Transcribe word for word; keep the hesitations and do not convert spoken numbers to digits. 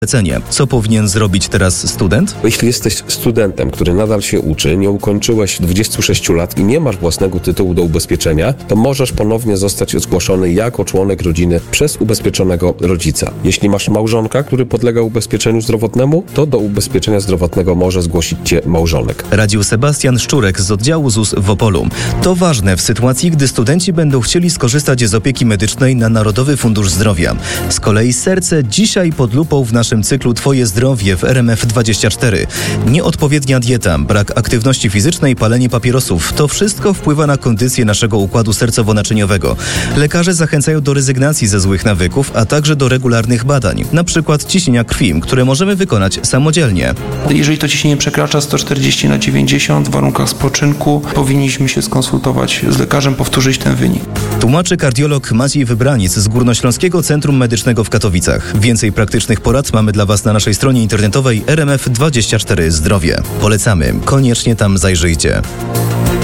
Lecenie. Co powinien zrobić teraz student? Jeśli jesteś studentem, który nadal się uczy, nie ukończyłeś dwudziestu sześciu lat i nie masz własnego tytułu do ubezpieczenia, to możesz ponownie zostać zgłoszony jako członek rodziny przez ubezpieczonego rodzica. Jeśli masz małżonka, który podlega ubezpieczeniu zdrowotnemu, to do ubezpieczenia zdrowotnego może zgłosić cię małżonek. Radził Sebastian Szczurek z oddziału Z U S w Opolu. To ważne w sytuacji, gdy studenci będą chcieli skorzystać z opieki medycznej na Narodowy Fundusz Zdrowia. Z kolei serce dzisiaj pod lupą w naszym cyklu Twoje zdrowie w R M F dwadzieścia cztery. Nieodpowiednia dieta, brak aktywności fizycznej, palenie papierosów. To wszystko wpływa na kondycję naszego układu sercowo-naczyniowego. Lekarze zachęcają do rezygnacji ze złych nawyków, a także do regularnych badań, na przykład ciśnienia krwi, które możemy wykonać samodzielnie. Jeżeli to ciśnienie przekracza sto czterdzieści na dziewięćdziesiąt w warunkach spoczynku, powinniśmy się skonsultować z lekarzem, powtórzyć ten wynik. Tłumaczy kardiolog Maciej Wybraniec z Górnośląskiego Centrum Medycznego w Katowicach. Więcej praktycznych porad mamy dla Was na naszej stronie internetowej R M F dwadzieścia cztery Zdrowie. Polecamy, koniecznie tam zajrzyjcie.